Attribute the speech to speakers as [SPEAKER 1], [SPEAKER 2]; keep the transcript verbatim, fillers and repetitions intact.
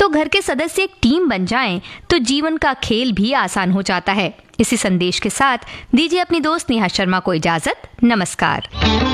[SPEAKER 1] दोस्तों, घर के सदस्य एक टीम बन जाएं तो जीवन का खेल भी आसान हो जाता है। इसी संदेश के साथ दीजिए अपनी दोस्त नेहा शर्मा को इजाजत। नमस्कार।